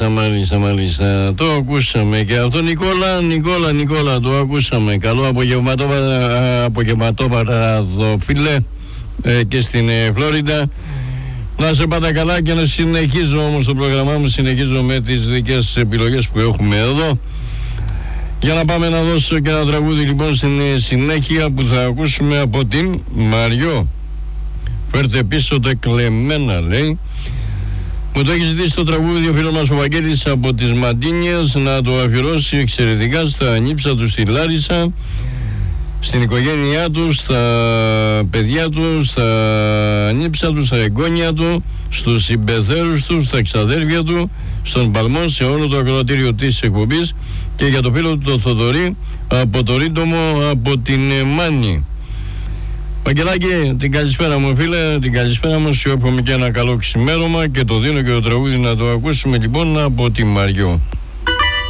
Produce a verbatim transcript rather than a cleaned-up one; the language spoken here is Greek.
μάλιστα, μάλιστα, μάλιστα. Το ακούσαμε και αυτό. Νικόλα, Νικόλα, Νικόλα, το ακούσαμε. Καλό απογευματόβραδο, φίλε, ε, και στην ε, Φλόριντα. Να σε πάτε καλά και να συνεχίζω όμως το πρόγραμμά μου. Συνεχίζω με τις δικές επιλογές που έχουμε εδώ. Για να πάμε να δώσω και ένα τραγούδι λοιπόν στην συνέχεια που θα ακούσουμε από την Μαριό. Φέρτε πίσω τα κλεμμένα, λέει. Μου το έχει ζητήσει το τραγούδι ο φίλος μας ο Βαγγέλης από τις Μαντίνιες να το αφιερώσει εξαιρετικά στα νύψα του στη Λάρισα, στην οικογένειά του, στα παιδιά του, στα νύψα του, στα εγγόνια του, στους συμπεθέρους του, στα ξαδέρφια του, στον Παλμό, σε όλο το ακροατήριο της εκπομπής και για το φίλο του το Θοδωρή από το Ρίτομο από την Μάνη. Βαγγελάκη, την καλησπέρα μου φίλε, την καλησπέρα μου, σου εύχομαι και ένα καλό ξημέρωμα και το δίνω και το τραγούδι να το ακούσουμε λοιπόν από τη Μαριό.